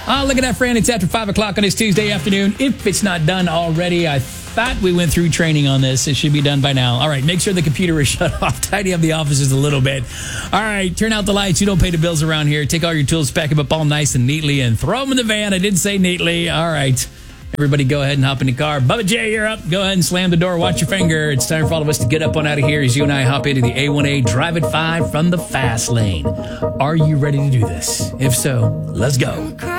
Look at that, friend. It's after 5 o'clock on this Tuesday afternoon. If it's not done already, I thought we went through training on this. It should be done by now. All right, make sure the computer is shut off. Tidy up the offices a little bit. All right, turn out the lights. You don't pay the bills around here. Take all your tools, pack them up all nice and neatly, and throw them in the van. I did say neatly. All right. Everybody go ahead and hop in the car. Bubba J, you're up. Go ahead and slam the door. Watch your finger. It's time for all of us to get up on out of here as you and I hop into the A1A Drive at 5 from the fast lane. Are you ready to do this? If so, let's go.